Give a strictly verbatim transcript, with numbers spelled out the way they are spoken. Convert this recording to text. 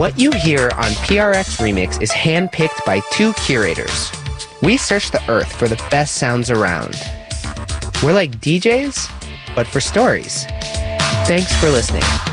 What you hear on P R X Remix is handpicked by two curators. We search the earth for the best sounds around. We're like D Js, but for stories. Thanks for listening.